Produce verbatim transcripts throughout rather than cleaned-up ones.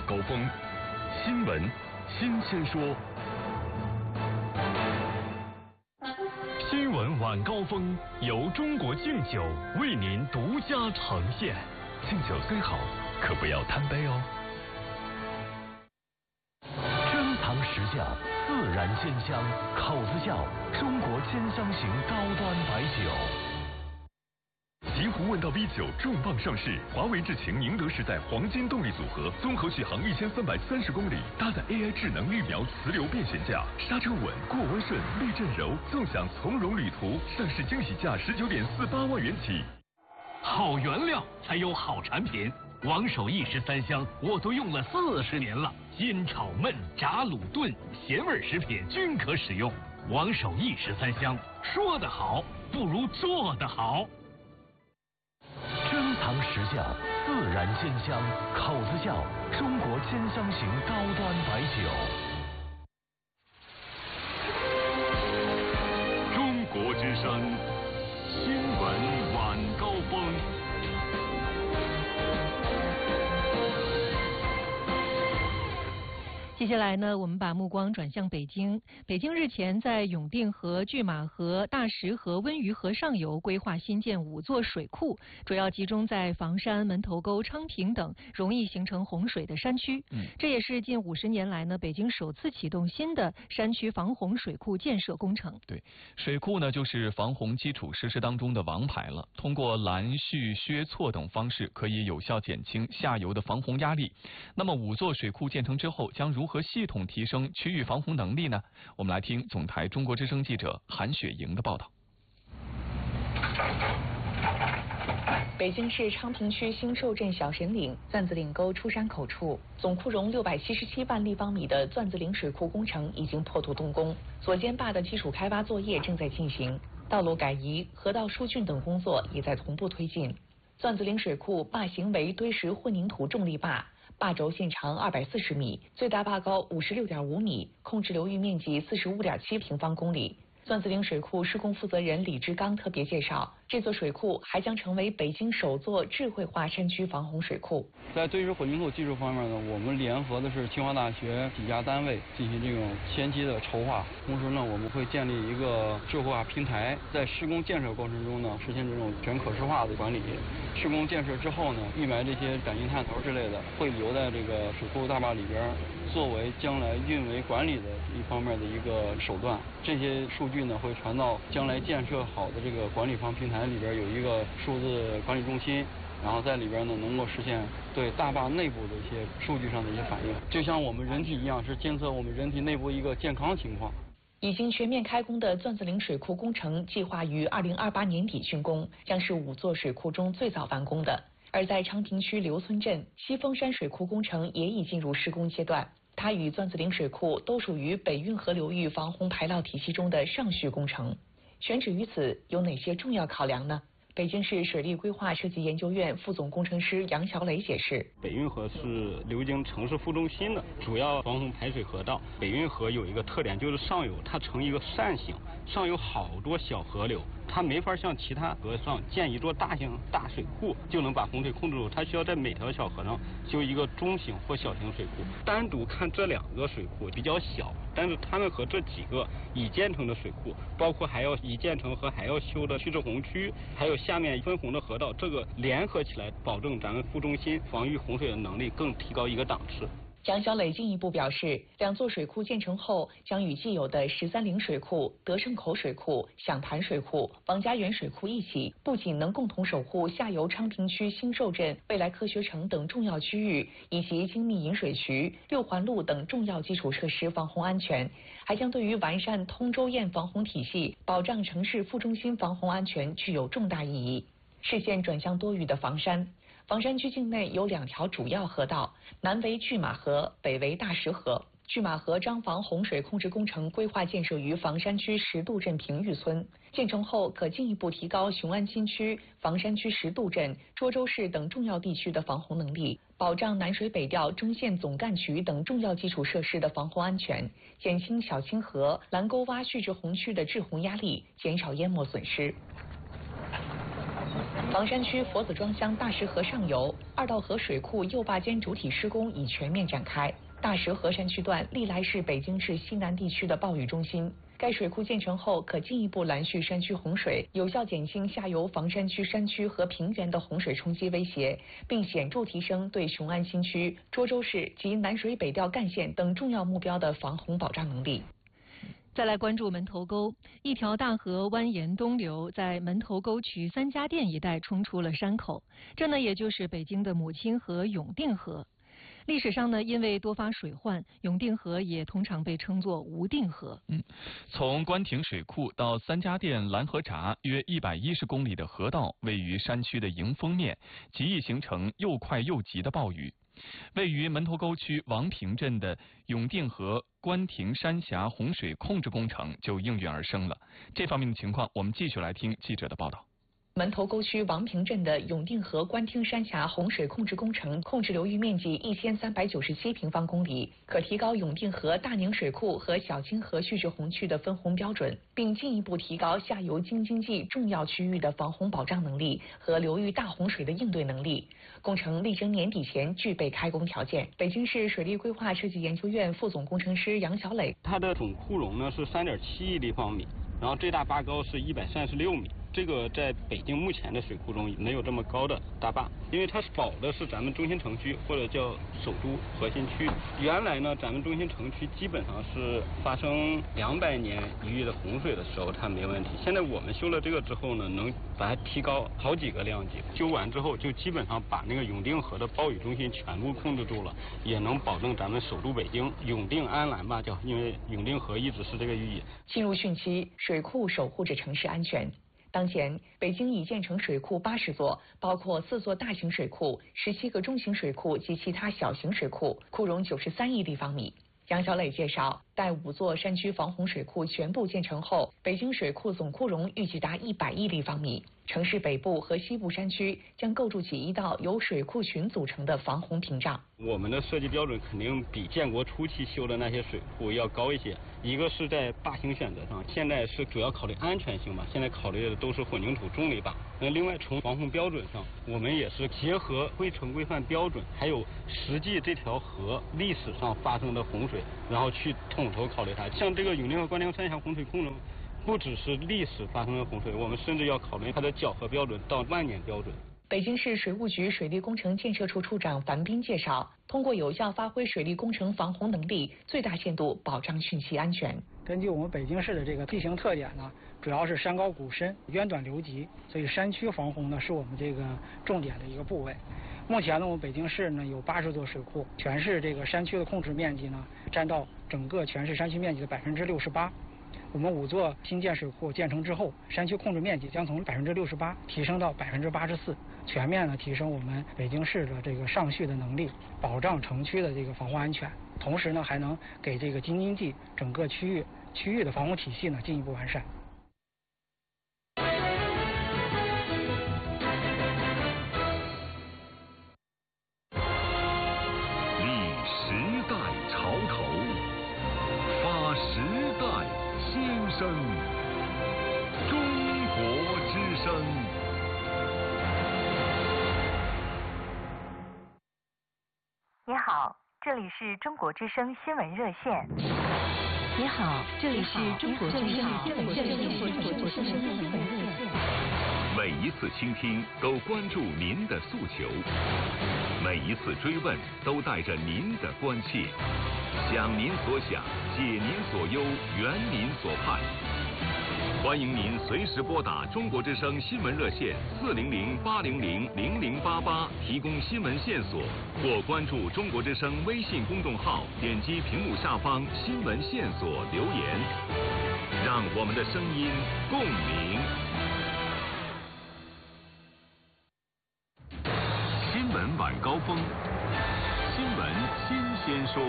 高峰，新闻新鲜说。新闻晚高峰由中国敬酒为您独家呈现。敬酒虽好，可不要贪杯哦。珍藏石窖，自然鲜香，口子窖，中国千香型高端白酒。极狐问道 V 九重磅上市，华为智擎宁德时代黄金动力组合，综合续航一千三百三十公里，搭载 A I 智能绿苗磁流变悬架，刹车稳，过弯顺，避震柔，纵享从容旅途。上市惊喜价十九点四八万元起。好原料才有好产品，王守义十三香我都用了四十年了，煎炒焖炸卤炖咸味食品均可使用。王守义十三香，说得好不如做得好。珍藏石窖，自然鲜香，口子窖，中国千香型高端白酒。中国之声，新闻晚高峰。 接下来呢，我们把目光转向北京。北京日前在永定河、拒马河、大石河、温榆河上游规划新建五座水库，主要集中在房山、门头沟、昌平等容易形成洪水的山区。嗯，这也是近五十年来呢，北京首次启动新的山区防洪水库建设工程。 对，水库呢就是防洪基础设施当中的王牌了。通过拦蓄、削错等方式，可以有效减轻下游的防洪压力。那么五座水库建成之后，将如何系统提升区域防洪能力呢？我们来听总台中国之声记者韩雪莹的报道。 北京市昌平区兴寿镇小神岭钻子岭沟出山口处，总库容六百七十七万立方米的钻子岭水库工程已经破土动工，左间坝的基础开挖作业正在进行，道路改移、河道疏浚等工作也在同步推进。钻子岭水库坝型为堆石混凝土重力坝。坝轴线长二百四十米，最大坝高五十六点五米，控制流域面积四十五点七平方公里。钻子岭水库施工负责人李志刚特别介绍，这座水库还将成为北京首座智慧化山区防洪水库。 在堆石混凝土技术方面呢，我们联合的是清华大学几家单位进行这种前期的筹划，同时呢，我们会建立一个智慧化平台，在施工建设过程中呢，实现这种全可视化的管理。施工建设之后呢，预埋这些感应探头之类的，会留在这个水库大坝里边，作为将来运维管理的一方面的一个手段。这些数据呢，会传到将来建设好的这个管理方平台里边，有一个数字管理中心，然后在里边呢，能够实现对大坝内部的一些数据上的一些反应，就像我们人体一样，是监测我们人体内部一个健康情况。 已经全面开工的钻子岭水库工程计划于二零二八年底竣工，将是五座水库中最早完工的。而在昌平区刘村镇，西峰山水库工程也已进入施工阶段，它与钻子岭水库都属于北运河流域防洪排涝体系中的上序工程。选址于此有哪些重要考量呢？北京市水利规划设计研究院副总工程师杨小磊解释， 北运河是流经城市副中心的主要防洪排水河道。北运河有一个特点，就是上游它呈一个扇形，上有好多小河流，它没法像其他河上建一座大型大水库就能把洪水控制住，它需要在每条小河上修一个中型或小型水库。单独看这两个水库比较小，但是它们和这几个已建成的水库，包括还要已建成和还要修的蓄滞洪区，还有下面分洪的河道，这个联合起来，保证咱们副中心防御洪水的能力更提高一个档次。 杨小磊进一步表示，两座水库建成后，将与既有的十三陵水库、德胜口水库、响潭水库、王家园水库一起，不仅能共同守护下游昌平区兴寿镇、未来科学城等重要区域，以及精密引水渠、六环路等重要基础设施防洪安全，还将对于完善通州堰防洪体系、保障城市副中心防洪安全具有重大意义。视线转向多雨的房山。房山区境内有两条主要河道，南为拒马河，北为大石河。拒马河张防洪水控制工程规划建设于房山区石渡镇平峪村，建成后可进一步提高雄安新区、房山区石渡镇、涿州市等重要地区的防洪能力，保障南水北调中线总干渠等重要基础设施的防洪安全，减轻小清河、蓝沟洼蓄滞洪区的滞洪压力，减少淹没损失。 房山区佛子庄乡大石河上游二道河水库右坝间主体施工已全面展开。大石河山区段历来是北京市西南地区的暴雨中心。该水库建成后，可进一步拦蓄山区洪水，有效减轻下游房山区山区和平原的洪水冲击威胁，并显著提升对雄安新区、涿州市及南水北调干线等重要目标的防洪保障能力。 再来关注门头沟，一条大河蜿蜒东流，在门头沟区三家店一带冲出了山口，这呢也就是北京的母亲河永定河。历史上呢，因为多发水患，永定河也通常被称作无定河。 嗯，从官亭水库到三家店拦河闸，约一百一十公里的河道位于山区的迎风面，极易形成又快又急的暴雨。位于门头沟区王平镇的永定河官亭山峡洪水控制工程就应运而生了。这方面的情况，我们继续来听记者的报道。 门头沟区王平镇的永定河官厅山峡洪水控制工程控制流域面积一千三百九十七平方公里，可提高永定河大宁水库和小清河蓄滞洪区的分洪标准，并进一步提高下游京津冀重要区域的防洪保障能力和流域大洪水的应对能力。工程力争年底前具备开工条件。北京市水利规划设计研究院副总工程师杨小磊， 它的总库容呢是三点七亿立方米，然后最大坝高是一百三十六米。这个在北京目前的水库中没有这么高的大坝，因为它保的是咱们中心城区或者叫首都核心区。原来呢，咱们中心城区基本上是发生两百年一遇的洪水的时候它没问题。现在我们修了这个之后呢，能把它提高好几个量级。修完之后就基本上把那个永定河的暴雨中心全部控制住了，也能保证咱们首都北京永定安澜吧，叫因为永定河一直是这个寓意。 进入汛期，水库守护着城市安全。当前，北京已建成水库八十座，包括四座大型水库、十七个中型水库及其他小型水库，库容九十三亿立方米。杨小磊介绍，待五座山区防洪水库全部建成后，北京水库总库容预计达一百亿立方米。城市北部和西部山区将构筑起一道由水库群组成的防洪屏障。 我们的设计标准肯定比建国初期修的那些水库要高一些。一个是在坝型选择上，现在是主要考虑安全性吧，现在考虑的都是混凝土重力坝。那另外从防洪标准上，我们也是结合规程规范标准，还有实际这条河历史上发生的洪水，然后去统筹考虑它。像这个永定河官厅山峡洪水控制，不只是历史发生的洪水，我们甚至要考虑它的搅和标准到万年标准。 北京市水务局水利工程建设处处长樊斌介绍，通过有效发挥水利工程防洪能力，最大限度保障汛期安全。 根据我们北京市的这个地形特点呢，主要是山高谷深、渊短流急，所以山区防洪呢是我们这个重点的一个部位。目前呢，我们北京市呢有八十座水库，全市这个山区的控制面积呢占到整个全市山区面积的百分之六十八。我们五座新建水库建成之后，山区控制面积将从百分之六十八提升到百分之八十四，全面的提升我们北京市的这个上蓄的能力，保障城区的这个防洪安全。同时呢，还能给这个京津冀整个区域区域的防洪体系呢进一步完善。 立时代潮头，发时代先声。中国之声。 你好，这里是中国之声新闻热线。 你好，这里是中国之声新闻热线。 每一次倾听都关注您的诉求，每一次追问都带着您的关切，想您所想，解您所忧，圆您所盼。欢迎您随时拨打中国之声新闻热线四零零八零零零零八八提供新闻线索，或关注中国之声微信公众号，点击屏幕下方新闻线索留言，让我们的声音共鸣。新闻晚高峰，新闻新鲜说。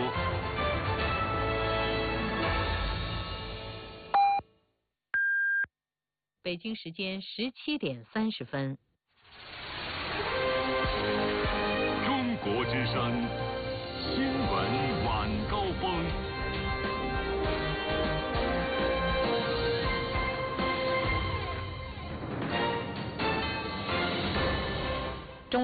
北京时间十七点三十分。 中国之声新闻晚高峰。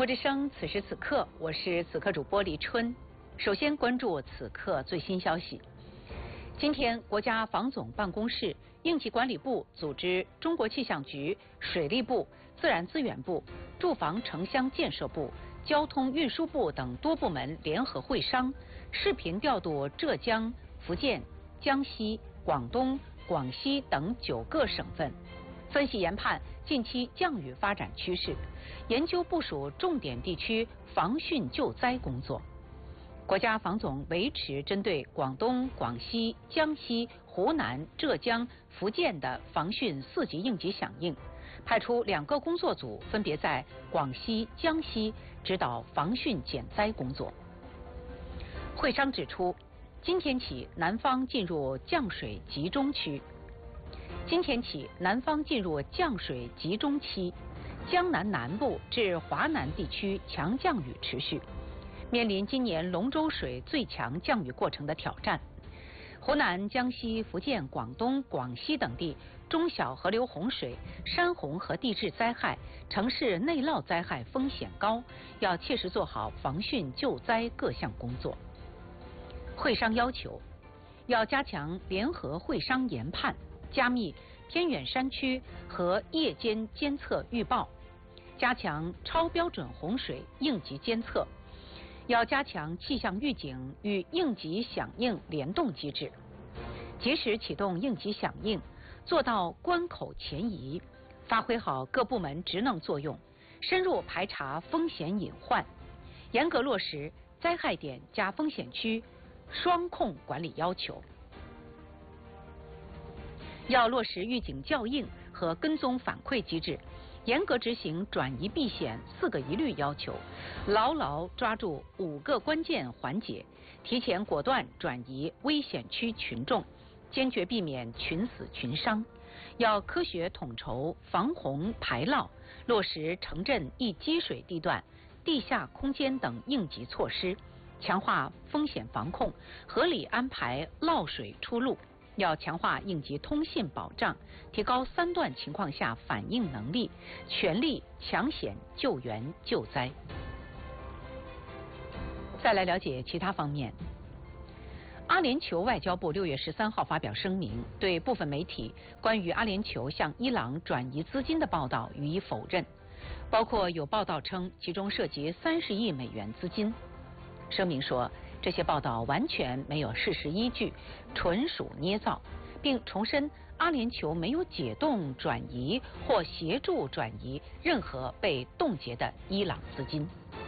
国之声，此时此刻，我是此刻主播李春。首先关注此刻最新消息。今天，国家防总办公室、应急管理部组织中国气象局、水利部、自然资源部、住房城乡建设部、交通运输部等多部门联合会商，视频调度浙江、福建、江西、广东、广西等九个省份，分析研判近期降雨发展趋势，研究部署重点地区防汛救灾工作。国家防总维持针对广东、广西、江西、湖南、浙江、福建的防汛四级应急响应，派出两个工作组，分别在广西、江西指导防汛减灾工作。会商指出，今天起南方进入降水集中区。今天起，南方进入降水集中期，江南南部至华南地区强降雨持续。面临今年龙舟水最强降雨过程的挑战，湖南、江西、福建、广东、广西等地中小河流洪水、山洪和地质灾害、城市内涝灾害风险高，要切实做好防汛救灾各项工作。会商要求，要加强联合会商研判，加密偏远山区和夜间监测预报，加强超标准洪水应急监测。要加强气象预警与应急响应联动机制，及时启动应急响应，做到关口前移，发挥好各部门职能作用，深入排查风险隐患，严格落实灾害点加风险区双控管理要求。要落实预警校应和跟踪反馈机制，严格执行转移避险四个一律要求，牢牢抓住五个关键环节，提前果断转移危险区群众，坚决避免群死群伤。要科学统筹防洪排涝，落实城镇易积水地段、地下空间等应急措施，强化风险防控，合理安排涝水出路。要强化应急通信保障，提高三段情况下反应能力，全力抢险救援救灾。再来了解其他方面。阿联酋外交部六月十三号发表声明，对部分媒体关于阿联酋向伊朗转移资金的报道予以否认，包括有报道称其中涉及三十亿美元资金。声明说，这些报道完全没有事实依据，纯属捏造，并重申阿联酋没有解冻、转移或协助转移任何被冻结的伊朗资金。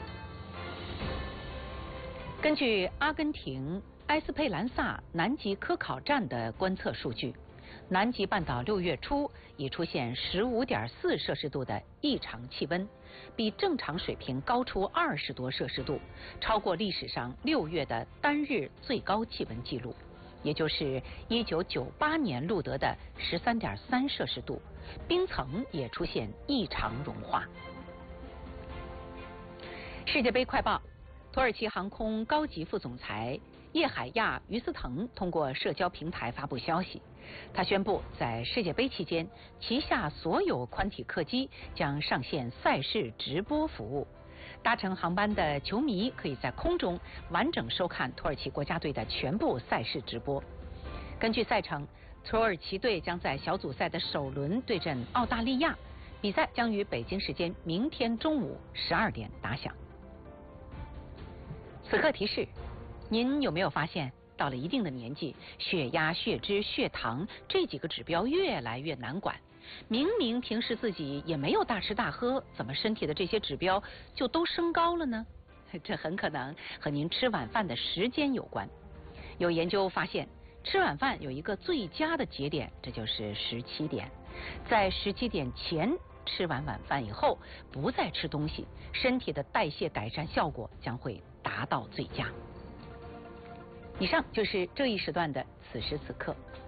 根据阿根廷埃斯佩兰萨南极科考站的观测数据，南极半岛六月初已出现十五点四摄氏度的异常气温，比正常水平高出二十多摄氏度，超过历史上六月的单日最高气温记录，也就是一九九八年录得的十三点三摄氏度，冰层也出现异常融化。世界杯快报：土耳其航空高级副总裁叶海亚·于斯腾通过社交平台发布消息，他宣布在世界杯期间，旗下所有宽体客机将上线赛事直播服务。搭乘航班的球迷可以在空中完整收看土耳其国家队的全部赛事直播。根据赛程，土耳其队将在小组赛的首轮对阵澳大利亚，比赛将于北京时间明天中午十二点打响。此刻提示，您有没有发现，到了一定的年纪，血压、血脂、血糖这几个指标越来越难管？明明平时自己也没有大吃大喝，怎么身体的这些指标就都升高了呢？这很可能和您吃晚饭的时间有关。有研究发现，吃晚饭有一个最佳的节点，这就是十七点。在十七点前吃完晚饭以后，不再吃东西，身体的代谢改善效果将会达到最佳。以上就是这一时段的此时此刻。